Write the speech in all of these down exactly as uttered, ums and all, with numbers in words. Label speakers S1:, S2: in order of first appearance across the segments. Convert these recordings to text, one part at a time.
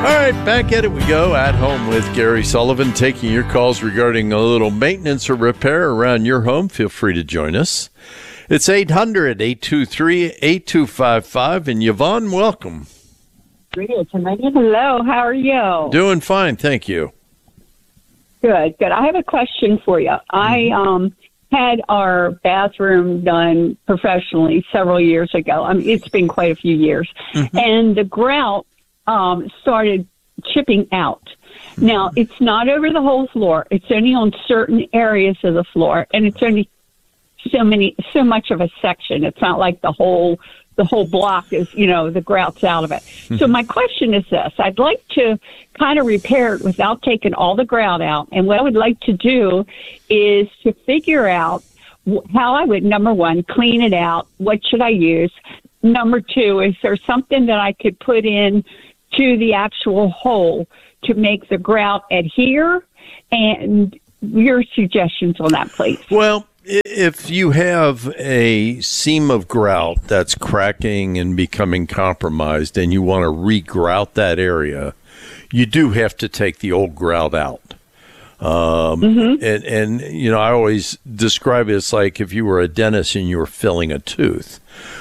S1: right, back at it we go. At Home with Gary Sullivan, taking your calls regarding a little maintenance or repair around your home. Feel free to join us. It's eight hundred, eight two three, eight two five five. And Yvonne, welcome.
S2: Hello, how are you?
S1: Doing fine, thank you.
S2: Good, good. I have a question for you. Mm-hmm. I um had our bathroom done professionally several years ago. I mean, it's been quite a few years. Mm-hmm. And the grout um, started chipping out. Mm-hmm. Now, it's not over the whole floor. It's only on certain areas of the floor, and it's only so many, so much of a section. It's not like the whole the whole block is, you know, the grout's out of it. Mm-hmm. So my question is this. I'd like to kind of repair it without taking all the grout out. And what I would like to do is to figure out how I would, number one, clean it out. What should I use? Number two, is there something that I could put in to the actual hole to make the grout adhere? And your suggestions on that, please.
S1: Well, if you have a seam of grout that's cracking and becoming compromised and you want to re-grout that area, you do have to take the old grout out. Um, mm-hmm. and, and, you know, I always describe it as like if you were a dentist and you were filling a tooth.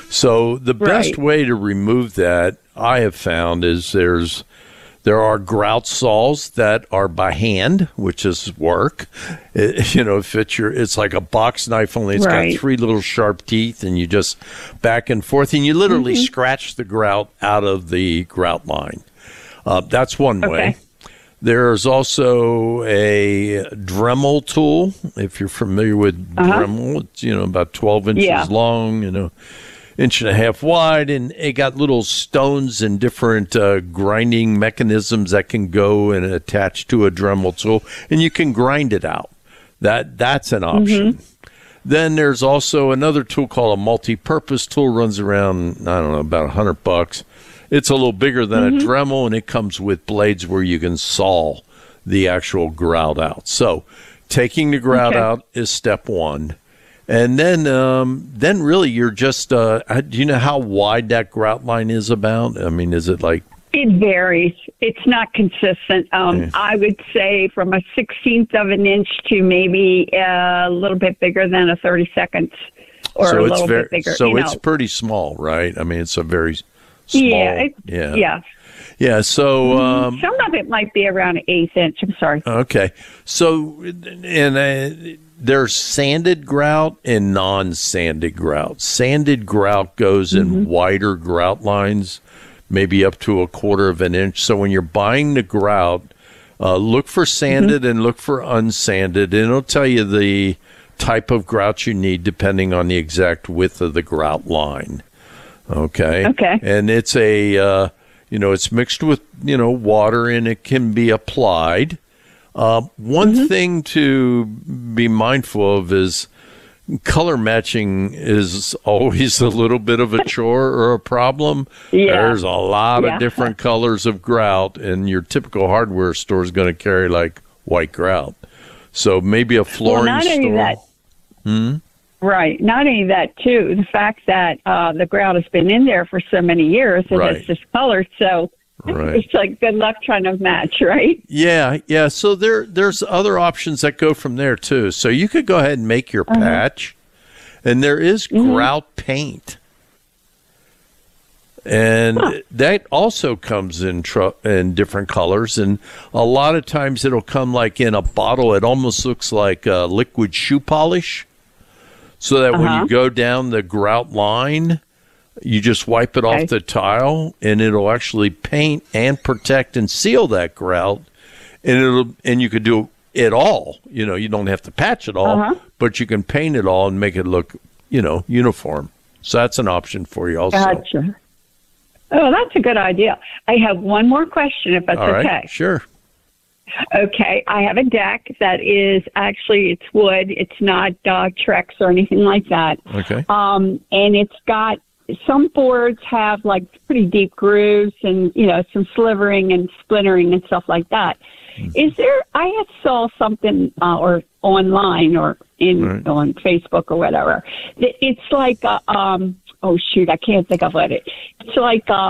S1: So the best
S2: right.
S1: way to remove that, I have found, is there's There are grout saws that are by hand, which is work. It, you know, fit your, it's like a box knife, only it's
S2: right.
S1: got three little sharp teeth, and you just back and forth, and you literally mm-hmm. scratch the grout out of the grout line. Uh, that's one
S2: okay.
S1: way. There's also a Dremel tool, if you're familiar with uh-huh. Dremel. It's, you know, about twelve inches
S2: yeah.
S1: long, you know. Inch and a half wide, and it got little stones and different uh, grinding mechanisms that can go and attach to a Dremel tool, and you can grind it out. That that's an option. Mm-hmm. Then there's also another tool called a multi-purpose tool. Runs around, I don't know, about a hundred bucks. It's a little bigger than mm-hmm. a Dremel, and it comes with blades where you can saw the actual grout out. So taking the grout okay. out is step one. And then, um, then really, you're just. Uh, do you know how wide that grout line is about? I mean, is it like?
S2: It varies. It's not consistent. Um, yeah. I would say from a sixteenth of an inch to maybe a little bit bigger than a thirty seconds, or
S1: so
S2: a
S1: it's
S2: little
S1: very,
S2: bit bigger.
S1: So
S2: you
S1: it's
S2: know.
S1: pretty small, right? I mean, it's a very small.
S2: Yeah. It,
S1: yeah.
S2: Yeah.
S1: Yeah. So um,
S2: some of it might be around an eighth inch. I'm sorry.
S1: Okay. So and. Uh, There's sanded grout and non-sanded grout. Sanded grout goes in mm-hmm. wider grout lines, maybe up to a quarter of an inch. So when you're buying the grout, uh, look for sanded mm-hmm. and look for unsanded, and it'll tell you the type of grout you need depending on the exact width of the grout line. Okay.
S2: Okay.
S1: And it's a, uh, you know, it's mixed with, you know, water, and it can be applied. Uh, one mm-hmm. thing to be mindful of is color matching is always a little bit of a chore or a problem.
S2: Yeah.
S1: There's a lot
S2: yeah.
S1: of different colors of grout, and your typical hardware store is going to carry like white grout. So maybe a flooring
S2: well, not
S1: store.
S2: Only that,
S1: hmm?
S2: Right. Not only that, too, the fact that uh, the grout has been in there for so many years and
S1: right.
S2: it's discolored, so
S1: right.
S2: it's like good luck trying to match, right?
S1: Yeah, yeah. So there, there's other options that go from there, too. So you could go ahead and make your uh-huh. patch, and there is
S2: mm-hmm.
S1: grout paint. And huh. that also comes in tr- in different colors, and a lot of times it'll come like in a bottle. It almost looks like uh, liquid shoe polish, so that uh-huh. when you go down the grout line, you just wipe it okay. off the tile, and it'll actually paint and protect and seal that grout, and it'll and you could do it all. You know, you don't have to patch it all, uh-huh. but you can paint it all and make it look, you know, uniform. So that's an option for you also.
S2: Gotcha. Oh, that's a good idea. I have one more question, if that's
S1: all right,
S2: okay.
S1: Sure.
S2: Okay, I have a deck that is actually, it's wood. It's not uh, Trex or anything like that.
S1: Okay.
S2: Um, and it's got, some boards have like pretty deep grooves and, you know, some slivering and splintering and stuff like that. Mm-hmm. Is there, I had saw something uh, or online or in right. on Facebook or whatever. It's like, a, um, oh shoot, I can't think of what it. It's like um,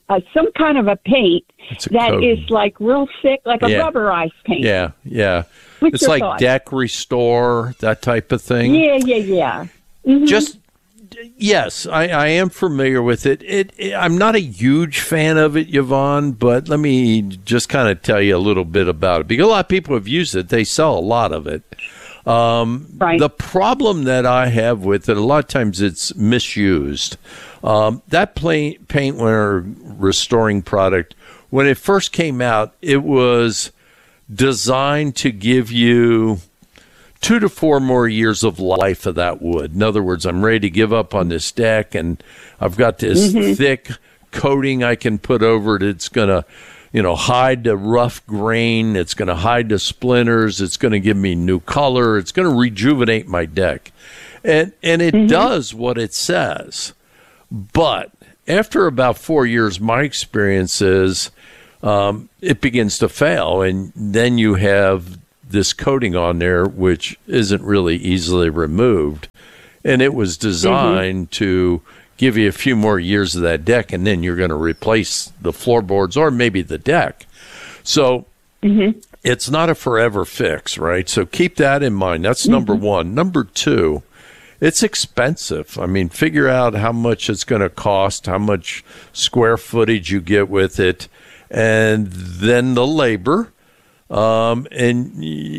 S2: uh, some kind of a paint
S1: It's a
S2: that
S1: coating.
S2: is like real thick, like a
S1: Yeah.
S2: rubberized paint.
S1: Yeah, yeah.
S2: What's
S1: it's
S2: your
S1: like
S2: thought?
S1: Deck Restore, that type of thing.
S2: Yeah, yeah, yeah. Mhm.
S1: Just yes, I, I am familiar with it. It, it. I'm not a huge fan of it, Yvonne, but let me just kind of tell you a little bit about it because a lot of people have used it. They sell a lot of it. Um,
S2: Right.
S1: The problem that I have with it, a lot of times it's misused. Um, that pla- paint winner restoring product, when it first came out, it was designed to give you two to four more years of life of that wood. In other words, I'm ready to give up on this deck, and I've got this thick coating I can put over it. It's going to, you know, hide the rough grain. It's going to hide the splinters. It's going to give me new color. It's going to rejuvenate my deck. And, and it does what it says. But after about four years, my experience is um, it begins to fail, and then you have this coating on there, which isn't really easily removed. And it was designed mm-hmm. to give you a few more years of that deck, and then you're going to replace the floorboards or maybe the deck. So mm-hmm. it's not a forever fix, right? So keep that in mind. That's mm-hmm. number one. Number two, it's expensive. I mean, figure out how much it's going to cost, how much square footage you get with it, and then the labor. Um, and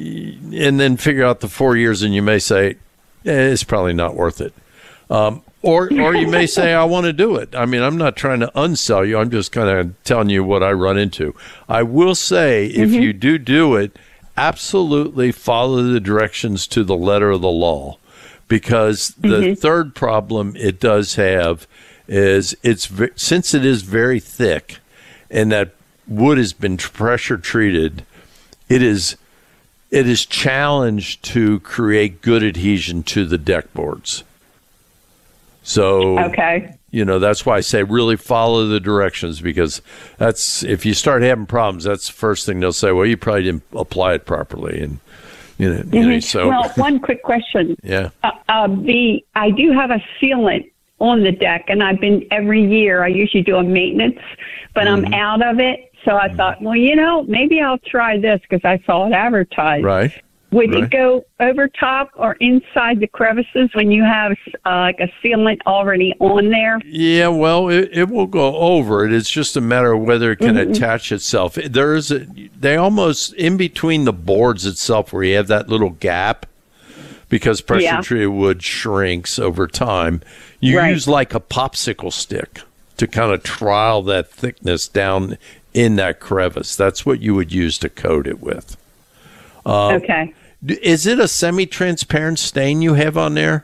S1: and then figure out the four years, and you may say, eh, it's probably not worth it. Um, or or you may say, I want to do it. I mean, I'm not trying to unsell you. I'm just kind of telling you what I run into. I will say, if mm-hmm. you do do it, absolutely follow the directions to the letter of the law, because the mm-hmm. third problem it does have is it's since it is very thick, and that wood has been pressure treated. It is it is challenged to create good adhesion to the deck boards. So,
S2: okay.
S1: you know, that's why I say really follow the directions, because that's if you start having problems, that's the first thing they'll say, well, you probably didn't apply it properly. And, you know, mm-hmm. you know so.
S2: Well, one quick question.
S1: Yeah.
S2: Uh, uh, the I do have a sealant on the deck, and I've been every year, I usually do a maintenance, but mm-hmm. I'm out of it. So I thought, well, you know, maybe I'll try this because I saw it advertised.
S1: Right.
S2: Would
S1: right.
S2: it go over top or inside the crevices when you have uh, like a sealant already on there?
S1: Yeah, well, it, it will go over it. It's just a matter of whether it can mm-hmm. attach itself. There is a, they almost in between the boards itself where you have that little gap, because pressure yeah. treated wood shrinks over time. You
S2: right.
S1: use like a popsicle stick to kind of trial that thickness down in that crevice. That's what you would use to coat it with. Uh,
S2: okay.
S1: Is it a semi-transparent stain you have on there?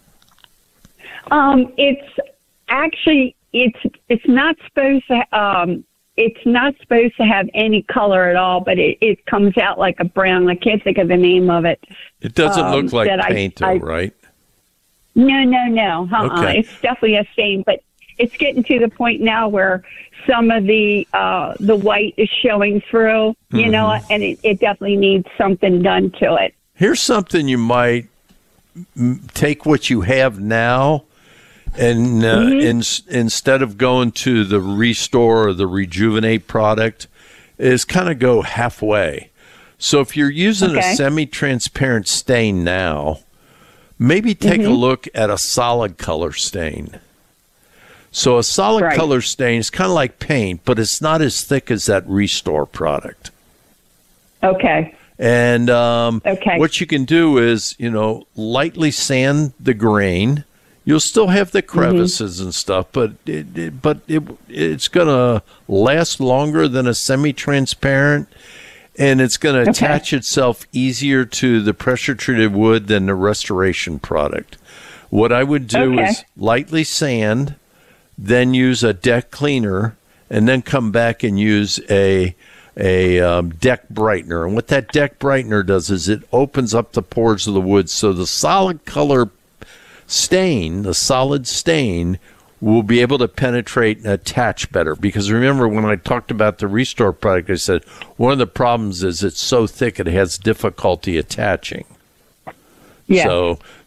S2: Um, it's actually it's it's not supposed to um it's not supposed to have any color at all, but it, it comes out like a brown. I can't think of the name of it.
S1: It doesn't um, look like paint,
S2: I,
S1: though,
S2: I, right?
S1: No,
S2: no, no. Uh-uh.
S1: Okay.
S2: It's definitely a stain, but it's getting to the point now where some of the uh, the white is showing through, you mm-hmm. know, and it, it definitely needs something done to it.
S1: Here's something you might m- take what you have now, and uh, mm-hmm. in, instead of going to the Restore or the Rejuvenate product, is kind of go halfway. So if you're using okay. a semi-transparent stain now, maybe take mm-hmm. a look at a solid color stain. So a solid right. color stain is kind of like paint, but it's not as thick as that Restore product.
S2: Okay.
S1: And um,
S2: okay.
S1: what you can do is, you know, lightly sand the grain. You'll still have the crevices mm-hmm. and stuff, but it, it, but it it's going to last longer than a semi-transparent, and it's going to okay. attach itself easier to the pressure-treated wood than the restoration product. What I would do okay. is lightly sand, then use a deck cleaner, and then come back and use a a um, deck brightener. And what that deck brightener does is it opens up the pores of the wood, so the solid color stain, the solid stain, will be able to penetrate and attach better. Because remember, when I talked about the Restore product, I said one of the problems is it's so thick it has difficulty attaching.
S2: Yeah.
S1: So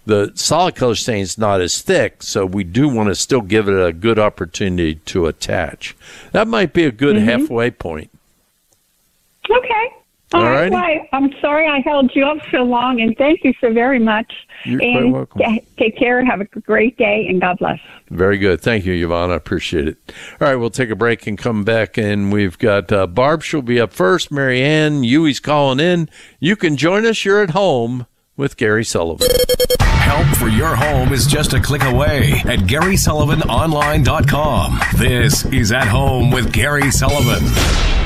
S1: The solid color stain is not as thick, so we do want to still give it a good opportunity to attach. That might be a good mm-hmm. halfway point.
S2: Okay. All, All right. Well, I'm sorry I held you up so long, and thank you so very much.
S1: You're
S2: and
S1: quite welcome.
S2: T- take care. Have a great day, and God bless.
S1: Very good. Thank you, Yvonne. I appreciate it. All right, we'll take a break and come back, and we've got uh, Barb. She'll be up first. Mary Ann, Huey's calling in. You can join us. You're at home with Gary Sullivan.
S3: Help for your home is just a click away at Gary Sullivan Online dot com. This is At Home with Gary Sullivan.